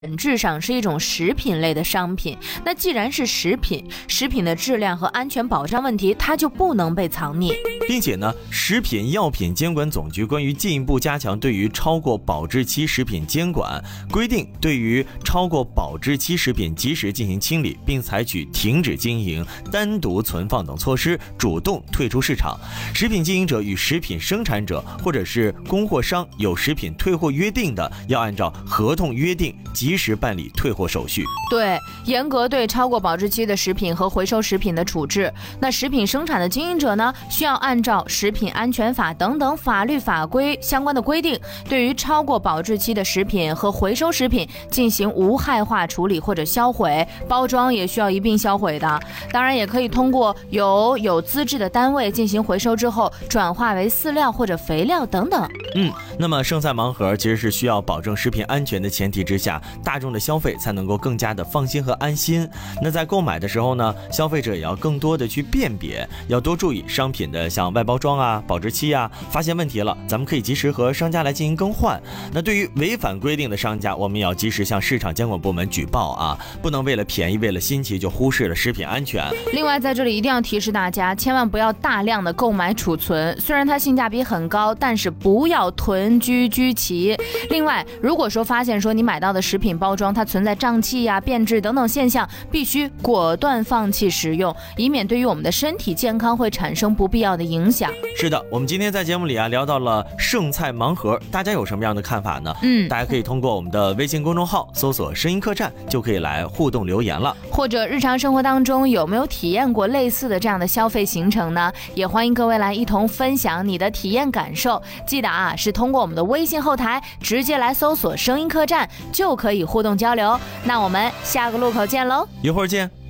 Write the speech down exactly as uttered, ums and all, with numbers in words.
本质上是一种食品类的商品，那既然是食品，食品的质量和安全保障问题，它就不能被藏匿。 并且呢，食品药品监管总局关于进一步加强对于超过保质期食品监管规定，对于超过保质期食品及时进行清理，并采取停止经营、单独存放等措施，主动退出市场。食品经营者与食品生产者或者是供货商有食品退货约定的，要按照合同约定及时办理退货手续。 对，严格对超过保质期的食品和回收食品的处置。那食品生产的经营者呢，需要按照食品安全法等等法律法规相关的规定，对于超过保质期的食品和回收食品进行无害化处理或者销毁，包装也需要一并销毁的。当然，也可以通过由有资质的单位进行回收之后，转化为饲料或者肥料等等。 嗯，那么剩菜盲盒其实是需要保证食品安全的前提之下，大众的消费才能够更加的放心和安心。那在购买的时候呢，消费者也要更多的去辨别，要多注意商品的像外包装啊、保质期啊，发现问题了，咱们可以及时和商家来进行更换。那对于违反规定的商家，我们也要及时向市场监管部门举报啊，不能为了便宜、为了新奇就忽视了食品安全。 另外，在这里一定要提示大家，千万不要大量的购买储存，虽然它性价比很高，但是不要囤居居奇。另外，如果说发现说你买到的食品包装它存在胀气呀、变质等等现象，必须果断放弃食用，以免对于我们的身体健康会产生不必要的影响。 是的，我们今天在节目里啊聊到了剩菜盲盒，大家有什么样的看法呢？ 嗯， 大家可以通过我们的微信公众号搜索声音客栈，就可以来互动留言了。 或者日常生活当中有没有体验过类似的这样的消费行程呢？也欢迎各位来一同分享你的体验感受。记得啊，是通过我们的微信后台直接来搜索声音客栈，就可以互动交流。那我们下个路口见喽， 一会儿见。